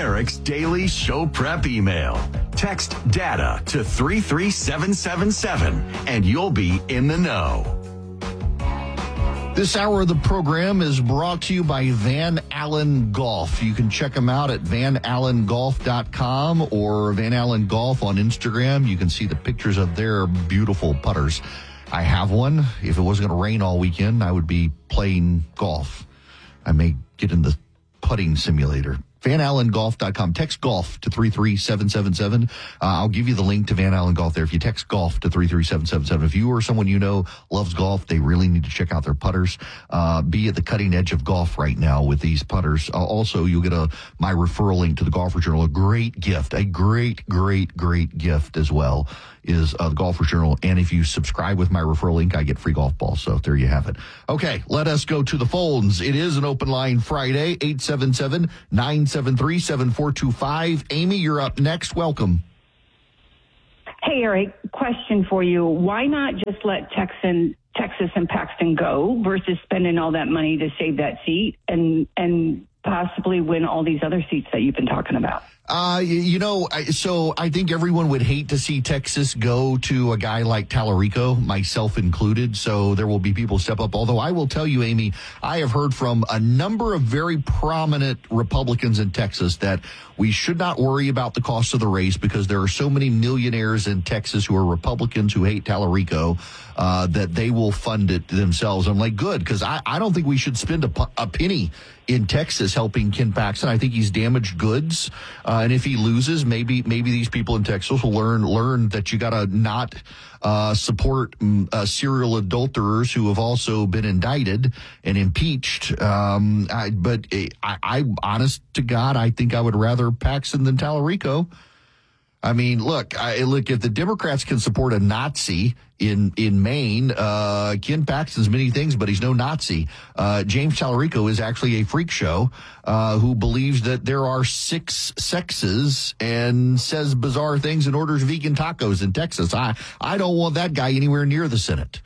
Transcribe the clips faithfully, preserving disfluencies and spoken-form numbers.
Eric's daily show prep email. Text data to three three seven seven seven and you'll be in the know. This hour of the program is brought to you by Van Allen Golf. You can check them out at van allen golf dot com or Van Allen Golf on Instagram. You can see the pictures of their beautiful putters. I have one. If it wasn't going to rain all weekend, I would be playing golf. I may get in the putting simulator. van allen golf dot com. Text golf to three three seven seven seven. Uh, I'll give you the link to Van Allen Golf there. If you text golf to three three seven seven seven, if you or someone you know loves golf, they really need to check out their putters. Uh, be at the cutting edge of golf right now with these putters. Uh, also, you'll get a my referral link to the Golfer Journal. A great gift, a great, great, great gift as well is uh, the Golfer Journal. And if you subscribe with my referral link, I get free golf balls. So there you have it. Okay, let us go to the phones. It is an open line Friday, eight seven seven, nine seven three, seven four two five. Amy, you're up next. Welcome. Hey, Eric, question for you. Why not just let Texan, Texas and Paxton go versus spending all that money to save that seat and, and possibly win all these other seats that you've been talking about? Uh, you know, I, so I think everyone would hate to see Texas go to a guy like Tallarico, myself included. So there will be people step up. Although I will tell you, Amy, I have heard from a number of very prominent Republicans in Texas that we should not worry about the cost of the race because there are so many millionaires in Texas who are Republicans who hate Tallarico uh, that they will fund it themselves. I'm like, good, because I, I don't think we should spend a, a penny in Texas helping Ken Paxton. I think he's damaged goods. Uh, and if he loses, maybe maybe these people in Texas will learn learn that you got to not uh, support uh, serial adulterers who have also been indicted and impeached. Um, I, but I, I, honest to God, I think I would rather Paxton than Tallarico. I mean, look, I, look, if the Democrats can support a Nazi in, in Maine, uh, Ken Paxton's many things, but he's no Nazi. Uh, James Tallarico is actually a freak show, uh, who believes that there are six sexes and says bizarre things and orders vegan tacos in Texas. I, I don't want that guy anywhere near the Senate.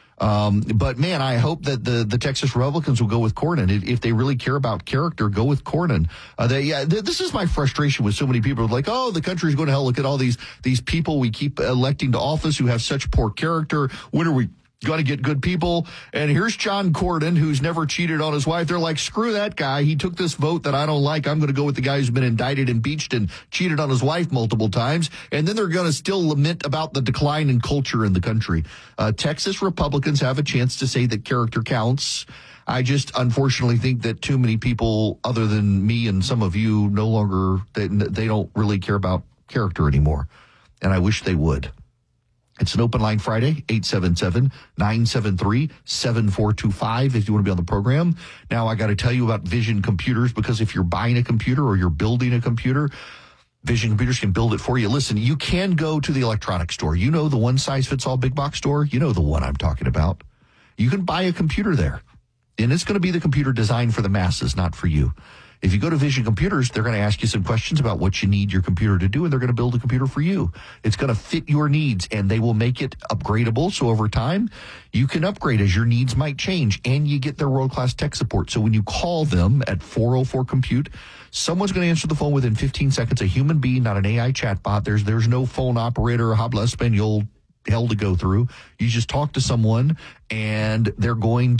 Um, but man, I hope that the, the Texas Republicans will go with Cornyn. If, if they really care about character, go with Cornyn. Uh, they, yeah, th- this is my frustration with so many people like, oh, the country's going to hell. Look at all these, these people we keep electing to office who have such poor character. When are we going to get good people? And here's John Cornyn, who's never cheated on his wife. They're like, screw that guy. He took this vote that I don't like. I'm going to go with the guy who's been indicted, impeached, and cheated on his wife multiple times. And then they're going to still lament about the decline in culture in the country. Uh, Texas Republicans have a chance to say that character counts. I just unfortunately think that too many people other than me and some of you no longer, they, they don't really care about character anymore. And I wish they would. It's an open line Friday, eight seven seven, nine seven three, seven four two five if you want to be on the program. Now, I got to tell you about Vision Computers, because if you're buying a computer or you're building a computer, Vision Computers can build it for you. Listen, you can go to the electronics store. You know the one-size-fits-all big box store? You know the one I'm talking about. You can buy a computer there, and it's going to be the computer designed for the masses, not for you. If you go to Vision Computers, they're going to ask you some questions about what you need your computer to do, and they're going to build a computer for you. It's going to fit your needs, and they will make it upgradable. So over time, you can upgrade as your needs might change, and you get their world-class tech support. So when you call them at four oh four compute, someone's going to answer the phone within fifteen seconds, a human being, not an A I chatbot. There's there's no phone operator or habla español hell to go through. You just talk to someone and they're going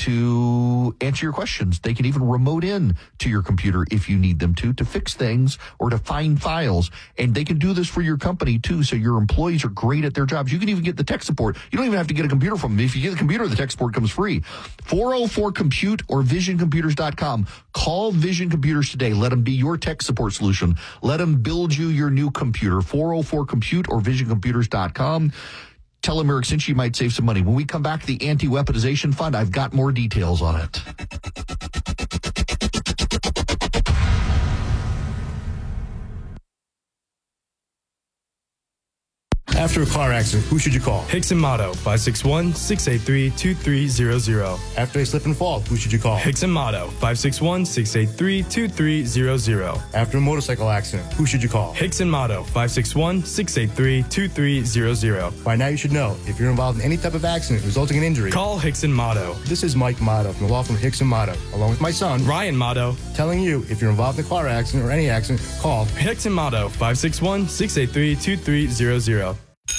to answer your questions. They can even remote in to your computer if you need them to, to fix things or to find files. And they can do this for your company too. So your employees are great at their jobs. You can even get the tech support. You don't even have to get a computer from them. If you get a computer, the tech support comes free. four oh four compute or vision computers dot com. Call Vision Computers today. Let them be your tech support solution. Let them build you your new computer. four oh four compute or vision computers dot com. Tell them Eric Sinchi might save some money. When we come back, the Anti-Weaponization Fund, I've got more details on it. After a car accident, who should you call? Hicks and Motto, five six one, six eight three, two three zero zero. After a slip and fall, who should you call? Hicks and Motto, five six one, six eight three, two three zero zero. After a motorcycle accident, who should you call? Hicks and Motto, five six one, six eight three, two three zero zero. By now you should know, if you're involved in any type of accident resulting in injury, call Hicks and Motto. This is Mike Motto from the law firm Hicks and Motto, along with my son, Ryan Motto, telling you if you're involved in a car accident or any accident, call Hicks and Motto, five six one, six eight three, two three zero zero.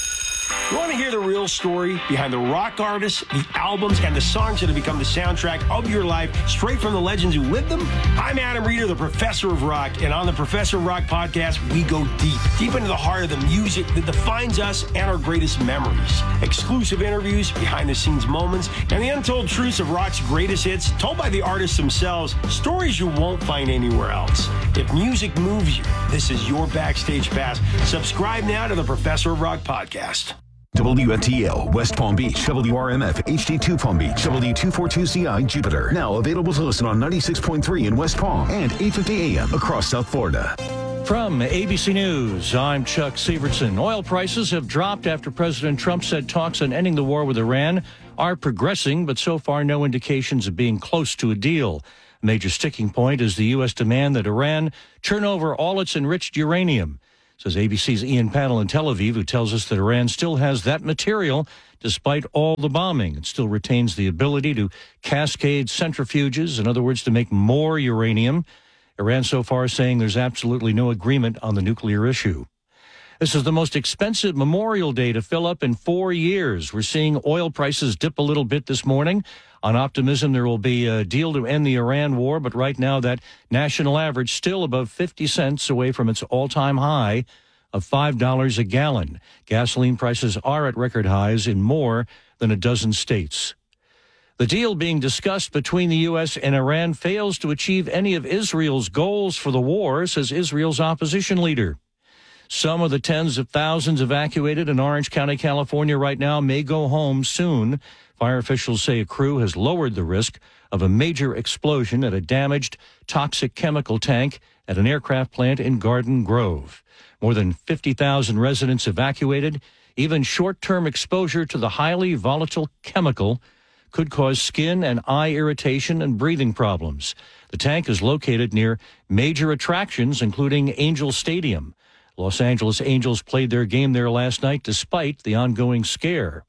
You want to hear the real story behind the rock artists, the albums, and the songs that have become the soundtrack of your life, straight from the legends who lived them? I'm Adam Reeder, the Professor of Rock, and on the Professor of Rock podcast, we go deep, deep into the heart of the music that defines us and our greatest memories. Exclusive interviews, behind-the-scenes moments, and the untold truths of rock's greatest hits, told by the artists themselves, stories you won't find anywhere else. If music moves you, this is your backstage pass. Subscribe now to the Professor of Rock podcast. W F T L, West Palm Beach, W R M F, H D two Palm Beach, W two forty-two C I, Jupiter. Now available to listen on ninety-six point three in West Palm and eight fifty A M across South Florida. From A B C News, I'm Chuck Severson. Oil prices have dropped after President Trump said talks on ending the war with Iran are progressing, but so far no indications of being close to a deal. A major sticking point is the U S demand that Iran turn over all its enriched uranium. Says A B C's Ian Pannell in Tel Aviv, who tells us that Iran still has that material despite all the bombing. It still retains the ability to cascade centrifuges, in other words, to make more uranium. Iran so far is saying there's absolutely no agreement on the nuclear issue. This is the most expensive Memorial Day to fill up in four years. We're seeing oil prices dip a little bit this morning. On optimism, there will be a deal to end the Iran war, but right now that national average still above fifty cents away from its all-time high of five dollars a gallon. Gasoline prices are at record highs in more than a dozen states. The deal being discussed between the U S and Iran fails to achieve any of Israel's goals for the war, says Israel's opposition leader. Some of the tens of thousands evacuated in Orange County, California right now may go home soon. Fire officials say a crew has lowered the risk of a major explosion at a damaged toxic chemical tank at an aircraft plant in Garden Grove. More than fifty thousand residents evacuated. Even short-term exposure to the highly volatile chemical could cause skin and eye irritation and breathing problems. The tank is located near major attractions, including Angel Stadium. Los Angeles Angels played their game there last night despite the ongoing scare.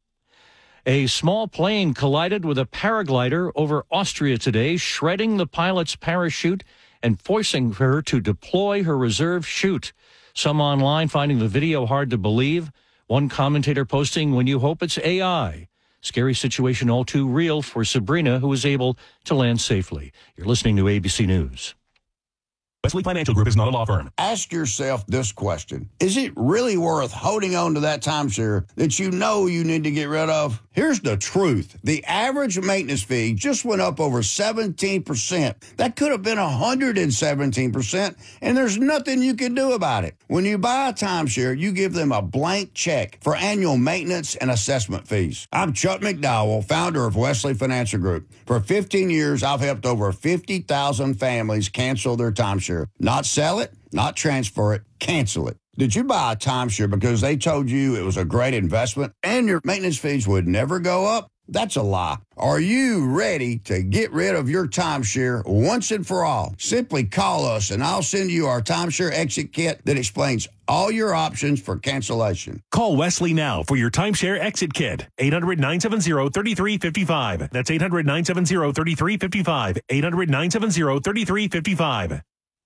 A small plane collided with a paraglider over Austria today, shredding the pilot's parachute and forcing her to deploy her reserve chute. Some online finding the video hard to believe. One commentator posting, "When you hope it's A I." Scary situation all too real for Sabrina, who was able to land safely. You're listening to A B C News. Wesley Financial Group is not a law firm. Ask yourself this question. Is it really worth holding on to that timeshare that you know you need to get rid of? Here's the truth. The average maintenance fee just went up over seventeen percent. That could have been one hundred seventeen percent, and there's nothing you can do about it. When you buy a timeshare, you give them a blank check for annual maintenance and assessment fees. I'm Chuck McDowell, founder of Wesley Financial Group. For fifteen years, I've helped over fifty thousand families cancel their timeshare. Not sell it, not transfer it, cancel it. Did you buy a timeshare because they told you it was a great investment and your maintenance fees would never go up? That's a lie. Are you ready to get rid of your timeshare once and for all? Simply call us and I'll send you our timeshare exit kit that explains all your options for cancellation. Call Wesley now for your timeshare exit kit. eight hundred, nine seven zero, three three five five. That's eight hundred, nine seven zero, three three five five. eight hundred, nine seven zero, three three five five.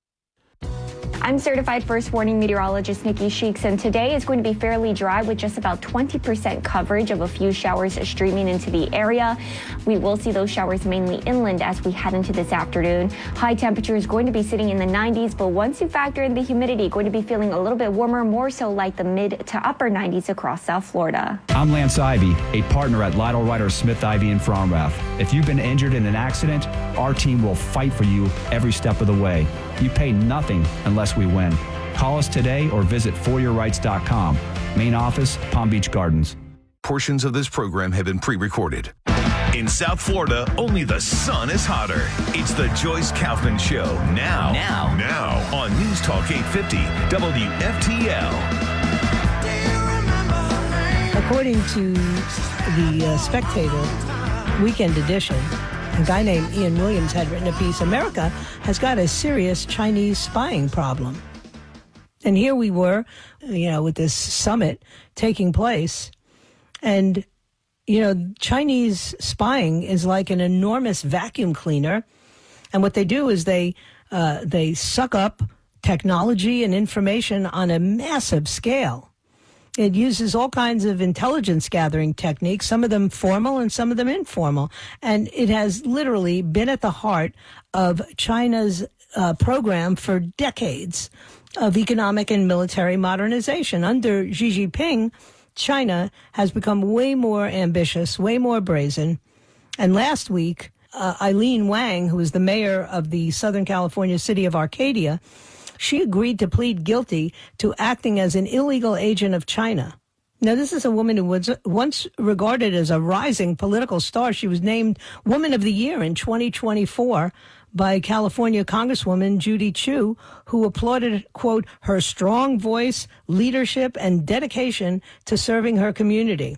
I'm certified first warning meteorologist Nikki Sheeks, and today is going to be fairly dry with just about twenty percent coverage of a few showers streaming into the area. We will see those showers mainly inland as we head into this afternoon. High temperature is going to be sitting in the nineties, but once you factor in the humidity, going to be feeling a little bit warmer, more so like the mid to upper nineties across South Florida. I'm Lance Ivy, a partner at Lytle Ryder Smith Ivy in Fromrath. If you've been injured in an accident, our team will fight for you every step of the way. You pay nothing unless we win. Call us today or visit for your rights dot com. Main office, Palm Beach Gardens. Portions of this program have been pre-recorded. In South Florida, only the sun is hotter. It's the Joyce Kaufman Show now. Now. Now on News Talk eight fifty W F T L. According to the uh, Spectator Weekend Edition, a guy named Ian Williams had written a piece, America has got a serious Chinese spying problem. And here we were, you know, with this summit taking place. And, you know, Chinese spying is like an enormous vacuum cleaner. And what they do is they uh, they suck up technology and information on a massive scale. It uses all kinds of intelligence gathering techniques, some of them formal and some of them informal. And it has literally been at the heart of China's uh, program for decades of economic and military modernization. Under Xi Jinping, China has become way more ambitious, way more brazen. And last week, uh, Eileen Wang, who is the mayor of the Southern California city of Arcadia, she agreed to plead guilty to acting as an illegal agent of China. Now, this is a woman who was once regarded as a rising political star. She was named Woman of the Year in twenty twenty-four by California Congresswoman Judy Chu, who applauded, quote, her strong voice, leadership, and dedication to serving her community.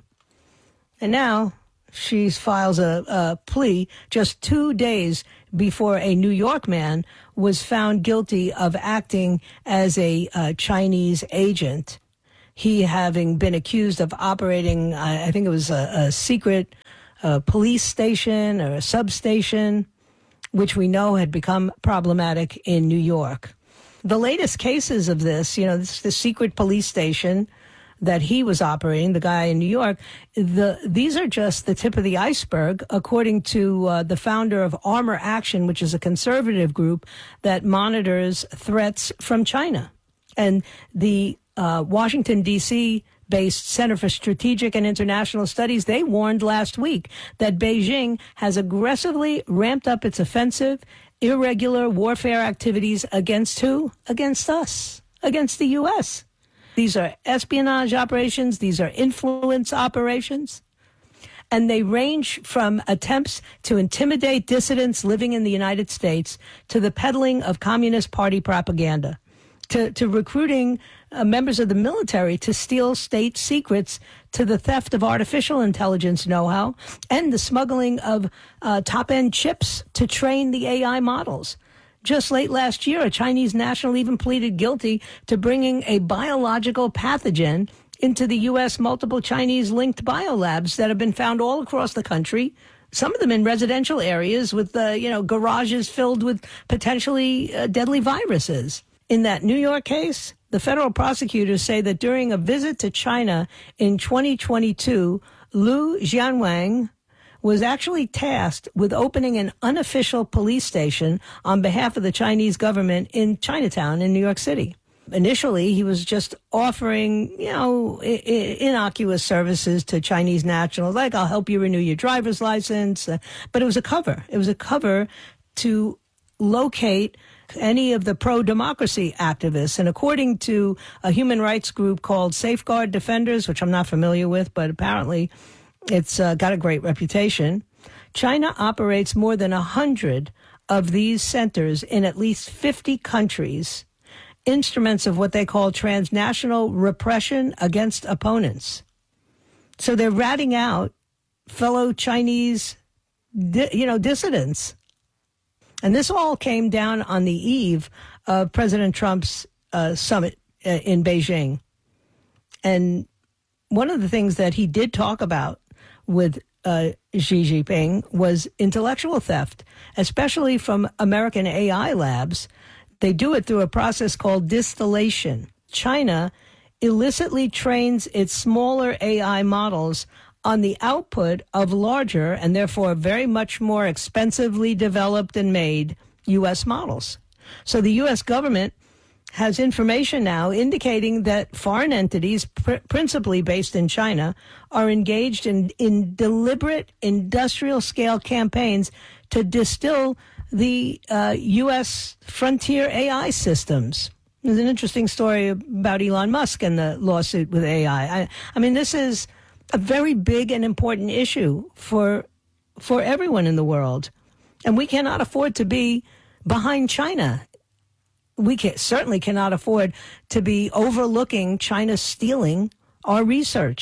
And now she files a, a plea just two days before a New York man was found guilty of acting as a uh, Chinese agent. He having been accused of operating, uh, I think it was a, a secret uh, police station or a substation, which we know had become problematic in New York. The latest cases of this, you know, this the secret police station that he was operating, the guy in New York, the these are just the tip of the iceberg, according to uh, the founder of Armor Action, which is a conservative group that monitors threats from China. And the uh, Washington, D C based Center for Strategic and International Studies, they warned last week that Beijing has aggressively ramped up its offensive, irregular warfare activities against who? Against us, against the U S. These are espionage operations. These are influence operations. And they range from attempts to intimidate dissidents living in the United States to the peddling of Communist Party propaganda, to, to recruiting uh, members of the military to steal state secrets, to the theft of artificial intelligence know-how, and the smuggling of uh, top-end chips to train the A I models. Just late last year, a Chinese national even pleaded guilty to bringing a biological pathogen into the U S multiple Chinese-linked biolabs that have been found all across the country, some of them in residential areas with, uh, you know, garages filled with potentially uh, deadly viruses. In that New York case, the federal prosecutors say that during a visit to China in twenty twenty-two, Lu Jianwang was actually tasked with opening an unofficial police station on behalf of the Chinese government in Chinatown in New York City. Initially, he was just offering, you know, I- I- innocuous services to Chinese nationals, like, I'll help you renew your driver's license. Uh, but it was a cover. It was a cover to locate any of the pro-democracy activists. And according to a human rights group called Safeguard Defenders, which I'm not familiar with, but apparently it's uh, got a great reputation, China operates more than one hundred of these centers in at least fifty countries, instruments of what they call transnational repression against opponents. So they're ratting out fellow Chinese, di- you know, dissidents. And this all came down on the eve of President Trump's uh, summit uh, in Beijing. And one of the things that he did talk about with uh, Xi Jinping was intellectual theft, especially from American A I labs. They do it through a process called distillation. China illicitly trains its smaller A I models on the output of larger and therefore very much more expensively developed and made U S models. So the U S government has information now indicating that foreign entities, pr- principally based in China, are engaged in, in deliberate industrial-scale campaigns to distill the uh, U S frontier A I systems. There's an interesting story about Elon Musk and the lawsuit with A I. I, I mean, this is a very big and important issue for for everyone in the world. And we cannot afford to be behind China. We can, certainly cannot afford to be overlooking China stealing our research.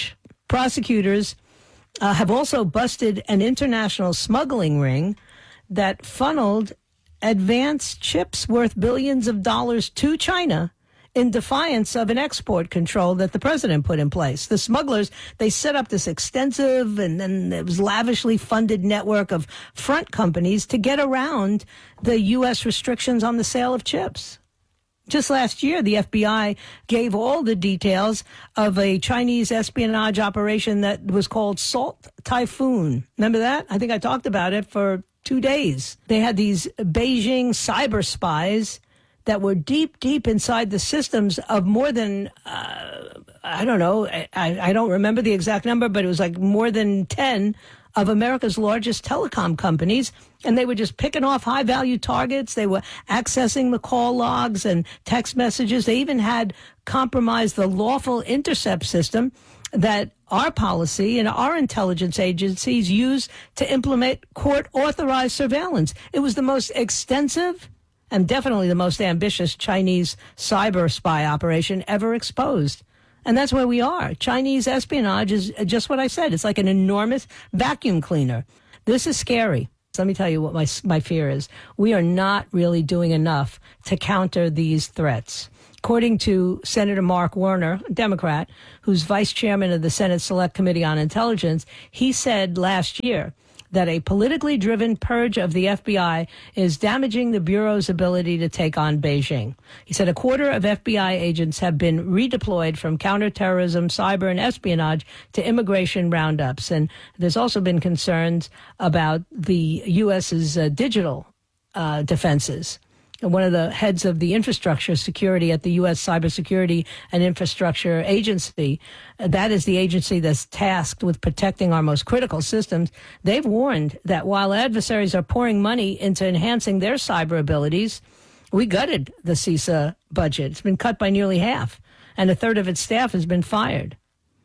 Prosecutors uh, have also busted an international smuggling ring that funneled advanced chips worth billions of dollars to China in defiance of an export control that the president put in place. The smugglers, they set up this extensive and then it was lavishly funded network of front companies to get around the U S restrictions on the sale of chips. Just last year, the F B I gave all the details of a Chinese espionage operation that was called Salt Typhoon. Remember that? I think I talked about it for two days. They had these Beijing cyber spies that were deep, deep inside the systems of more than, uh, I don't know, I, I don't remember the exact number, but it was like more than ten of America's largest telecom companies. And they were just picking off high-value targets. They were accessing the call logs and text messages. They even had compromised the lawful intercept system that our policy and our intelligence agencies use to implement court-authorized surveillance. It was the most extensive and definitely the most ambitious Chinese cyber spy operation ever exposed. And that's where we are. Chinese espionage is just what I said. It's like an enormous vacuum cleaner. This is scary. Let me tell you what my my fear is. We are not really doing enough to counter these threats. According to Senator Mark Warner, a Democrat, who's vice chairman of the Senate Select Committee on Intelligence, he said last year that a politically driven purge of the F B I is damaging the Bureau's ability to take on Beijing. He said a quarter of F B I agents have been redeployed from counterterrorism, cyber, and espionage to immigration roundups. And there's also been concerns about the U S's uh, digital uh, defenses. And one of the heads of the infrastructure security at the U S Cybersecurity and Infrastructure Agency, that is the agency that's tasked with protecting our most critical systems. They've warned that while adversaries are pouring money into enhancing their cyber abilities, we gutted the C I S A budget. It's been cut by nearly half, and a third of its staff has been fired.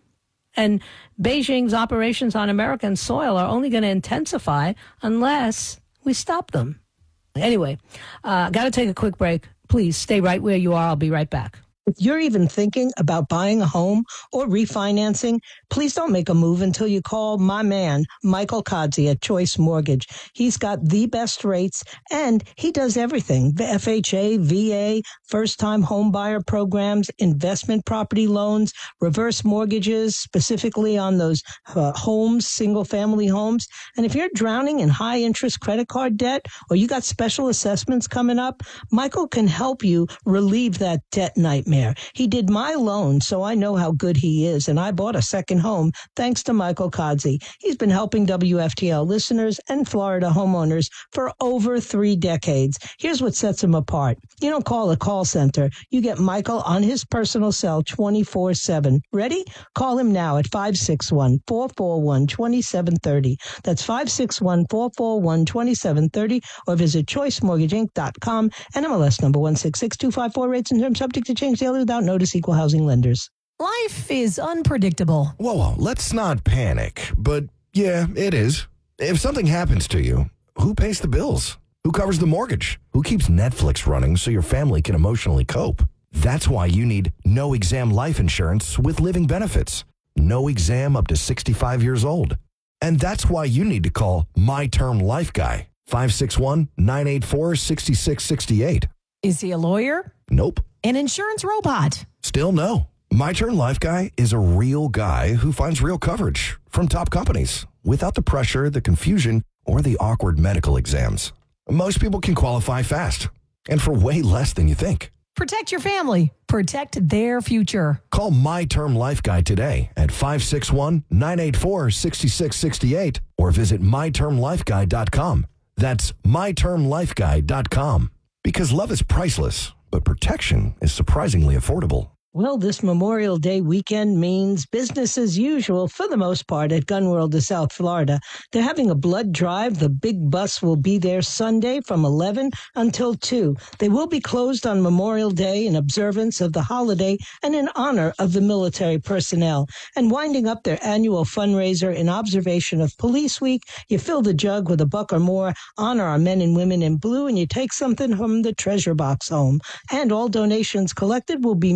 And Beijing's operations on American soil are only going to intensify unless we stop them. Anyway, uh, got to take a quick break. Please stay right where you are. I'll be right back. If you're even thinking about buying a home or refinancing, please don't make a move until you call my man, Michael Kodzie at Choice Mortgage. He's got the best rates, and he does everything. The F H A, V A, first-time home buyer programs, investment property loans, reverse mortgages, specifically on those uh, homes, single-family homes. And if you're drowning in high-interest credit card debt or you got special assessments coming up, Michael can help you relieve that debt nightmare. He did my loan, so I know how good he is, and I bought a second home thanks to Michael Kodzie. He's been helping W F T L listeners and Florida homeowners for over three decades. Here's what sets him apart. You don't call a call center. You get Michael on his personal cell twenty-four seven. Ready? Call him now at five six one, four four one, two seven three zero. That's five six one, four four one, two seven three zero, or visit choice mortgage inc dot com and M L S number one six six two five four. Rates and terms subject to change daily without notice. Equal housing lenders. Life is unpredictable. Whoa, whoa, let's not panic. But yeah, it is. If something happens to you, who pays the bills? Who covers the mortgage? Who keeps Netflix running so your family can emotionally cope? That's why you need No Exam Life Insurance with living benefits. No exam up to sixty-five years old. And that's why you need to call My Term Life Guy, five six one, nine eight four, six six six eight. Is he a lawyer? Nope. An insurance robot? Still no. My Term Life Guy is a real guy who finds real coverage from top companies without the pressure, the confusion, or the awkward medical exams. Most people can qualify fast and for way less than you think. Protect your family. Protect their future. Call My Term Life Guy today at five six one, nine eight four, six six six eight or visit my term life guy dot com. That's my term life guy dot com. Because love is priceless, but protection is surprisingly affordable. Well, this Memorial Day weekend means business as usual for the most part at Gun World of South Florida. They're having a blood drive. The big bus will be there Sunday from eleven until two. They will be closed on Memorial Day in observance of the holiday and in honor of the military personnel. And winding up their annual fundraiser in observation of Police Week, you fill the jug with a buck or more, honor our men and women in blue, and you take something from the treasure box home. And all donations collected will be matched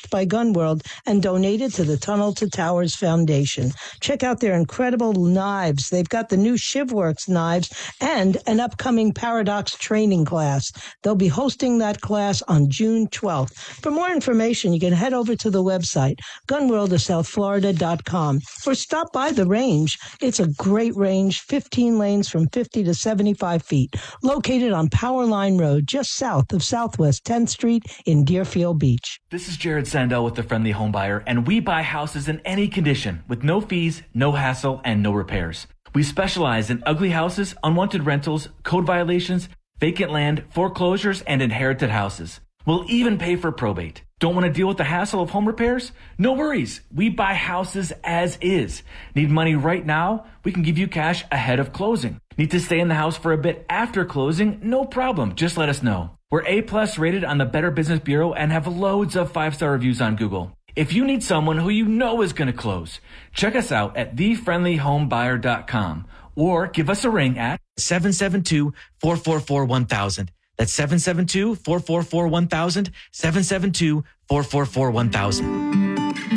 matched by Gun World and donated to the Tunnel to Towers Foundation. Check out their incredible knives. They've got the new ShivWorks knives and an upcoming Paradox training class. They'll be hosting that class on June twelfth. For more information, you can head over to the website, gun world of south florida dot com, or stop by the range. It's a great range, fifteen lanes from fifty to seventy-five feet, located on Powerline Road, just south of Southwest tenth Street in Deerfield Beach. This is Jared Sandell with the Friendly Home Buyer, and we buy houses in any condition with no fees, no hassle, and no repairs. We specialize in ugly houses, unwanted rentals, code violations, vacant land, foreclosures, and inherited houses. We'll even pay for probate. Don't want to deal with the hassle of home repairs? No worries. We buy houses as is. Need money right now? We can give you cash ahead of closing. Need to stay in the house for a bit after closing? No problem. Just let us know. We're A-plus rated on the Better Business Bureau and have loads of five-star reviews on Google. If you need someone who you know is going to close, check us out at the friendly home buyer dot com or give us a ring at seven seven two, four four four, one thousand. That's seven seven two, four four four, one thousand, seven seven two, four four four, one thousand.